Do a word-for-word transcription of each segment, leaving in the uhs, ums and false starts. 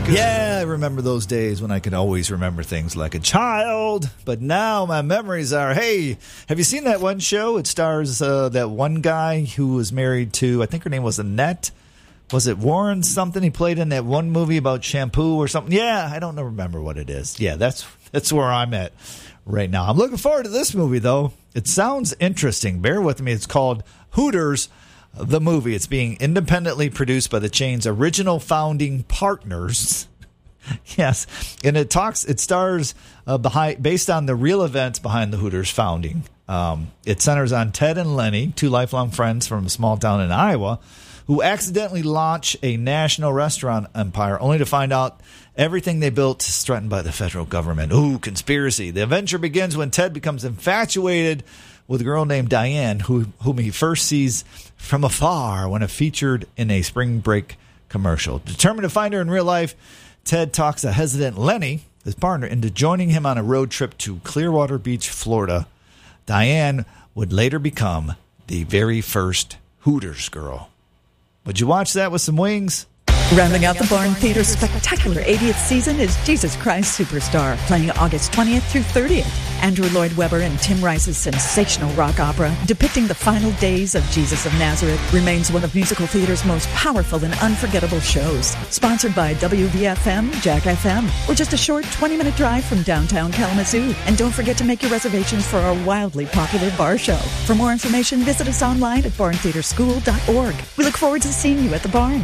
Yeah, I remember those days when I could always remember things like a child. But now my memories are, hey, have you seen that one show? It stars uh, that one guy who was married to, I think her name was Annette. Was it Warren something? He played in that one movie about shampoo or something. Yeah, I don't know, remember what it is. Yeah, that's that's where I'm at right now. I'm looking forward to this movie, though. It sounds interesting. Bear with me. It's called Hooters, the movie. It's being independently produced by the chain's original founding partners. Yes, and it talks. It stars uh, behind, based on the real events behind the Hooters founding. Um, it centers on Ted and Lenny, two lifelong friends from a small town in Iowa, who accidentally launch a national restaurant empire only to find out everything they built is threatened by the federal government. Ooh, conspiracy. The adventure begins when Ted becomes infatuated with a girl named Diane, who, whom he first sees from afar when featured in a spring break commercial. Determined to find her in real life, Ted talks a hesitant Lenny, his partner, into joining him on a road trip to Clearwater Beach, Florida. Diane would later become the very first Hooters girl. Would you watch that with some wings? Rounding out the Barn Theater's spectacular eightieth season is Jesus Christ Superstar, playing August twentieth through thirtieth. Andrew Lloyd Webber and Tim Rice's sensational rock opera, depicting the final days of Jesus of Nazareth, remains one of musical theater's most powerful and unforgettable shows. Sponsored by W V F M, Jack F M, or just a short twenty-minute drive from downtown Kalamazoo. And don't forget to make your reservations for our wildly popular bar show. For more information, visit us online at barn theater school dot org. We look forward to seeing you at the barn.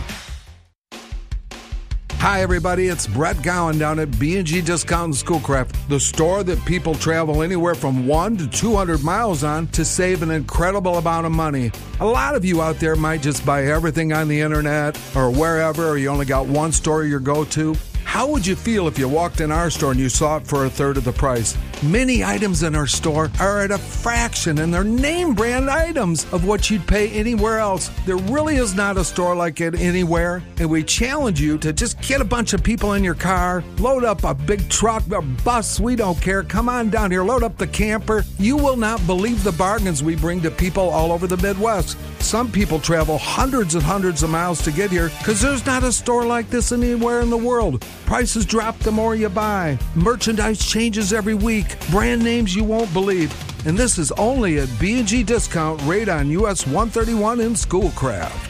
Hi, everybody. It's Brett Gowan down at B and G Discount and Schoolcraft, the store that people travel anywhere from one to two hundred miles on to save an incredible amount of money. A lot of you out there might just buy everything on the internet or wherever, or you only got one store you go to. How would you feel if you walked in our store and you saw it for a third of the price? Many items in our store are at a fraction, and they're name brand items of what you'd pay anywhere else. There really is not a store like it anywhere, and we challenge you to just get a bunch of people in your car, load up a big truck, a bus, we don't care. Come on down here, load up the camper. You will not believe the bargains we bring to people all over the Midwest. Some people travel hundreds and hundreds of miles to get here because there's not a store like this anywhere in the world. Prices drop the more you buy. Merchandise changes every week. Brand names you won't believe. And this is only at B and G Discount, right on U S one thirty-one in Schoolcraft.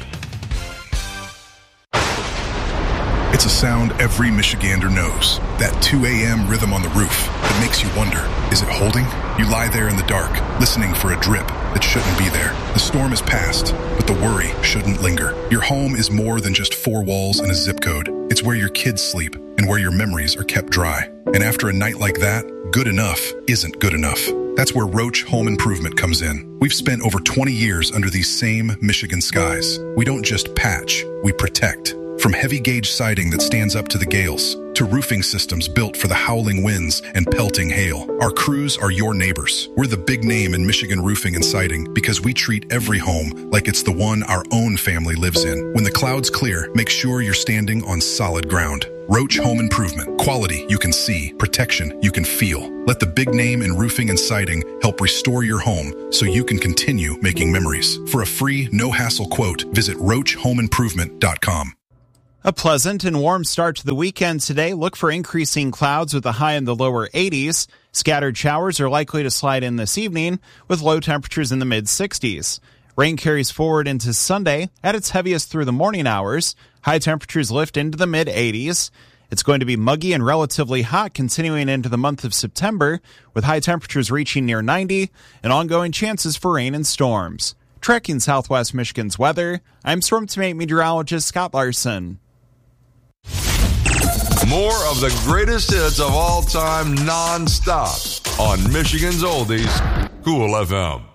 It's a sound every Michigander knows. That two a.m. rhythm on the roof that makes you wonder, is it holding? You lie there in the dark, listening for a drip that shouldn't be there. The storm is past, but the worry shouldn't linger. Your home is more than just four walls and a zip code. It's where your kids sleep and where your memories are kept dry. And after a night like that, good enough isn't good enough. That's where Roach Home Improvement comes in. We've spent over twenty years under these same Michigan skies. We don't just patch, we protect. From heavy gauge siding that stands up to the gales, to roofing systems built for the howling winds and pelting hail, our crews are your neighbors. We're the big name in Michigan roofing and siding because we treat every home like it's the one our own family lives in. When the clouds clear, make sure you're standing on solid ground. Roach Home Improvement. Quality you can see, protection you can feel. Let the big name in roofing and siding help restore your home so you can continue making memories. For a free, no-hassle quote, visit roach home improvement dot com. A pleasant and warm start to the weekend today. Look for increasing clouds with a high in the lower eighties. Scattered showers are likely to slide in this evening with low temperatures in the mid-sixties. Rain carries forward into Sunday at its heaviest through the morning hours. High temperatures lift into the mid-eighties. It's going to be muggy and relatively hot continuing into the month of September, with high temperatures reaching near ninety and ongoing chances for rain and storms. Tracking Southwest Michigan's weather, I'm Storm Team meteorologist Scott Larson. More of the greatest hits of all time non-stop on Michigan's Oldies, Cool F M.